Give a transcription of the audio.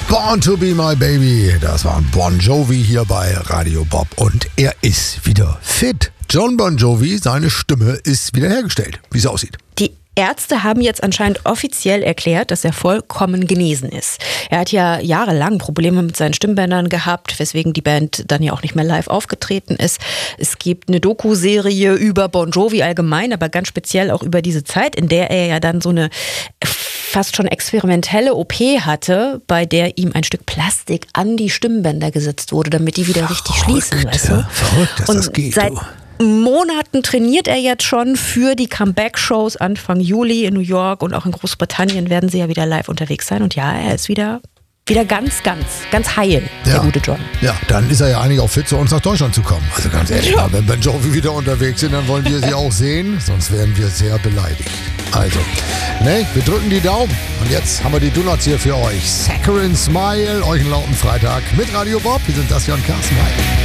Born to be my baby. Das war Bon Jovi hier bei Radio Bob und er ist wieder fit. John Bon Jovi, seine Stimme ist wiederhergestellt, wie es aussieht. Die Ärzte haben jetzt anscheinend offiziell erklärt, dass er vollkommen genesen ist. Er hat ja jahrelang Probleme mit seinen Stimmbändern gehabt, weswegen die Band dann ja auch nicht mehr live aufgetreten ist. Es gibt eine Doku-Serie über Bon Jovi allgemein, aber ganz speziell auch über diese Zeit, in der er ja dann so eine fast schon experimentelle OP hatte, bei der ihm ein Stück Plastik an die Stimmbänder gesetzt wurde, damit die wieder richtig schließen. Weißt du? Verrückt, dass das geht. Seit Monaten trainiert er jetzt schon für die Comeback-Shows Anfang Juli in New York und auch in Großbritannien werden sie ja wieder live unterwegs sein. Und ja, er ist wieder ganz heil, der gute John. Ja, dann ist er ja eigentlich auch fit, zu uns nach Deutschland zu kommen. Also ganz ehrlich, wenn Bon Jovi wieder unterwegs sind, dann wollen wir sie auch sehen, sonst werden wir sehr beleidigt. Also, wir drücken die Daumen. Und jetzt haben wir die Donuts hier für euch. Saccharine Smile, euch einen lauten Freitag mit Radio Bob. Wir sind das hier und Carsten Heil.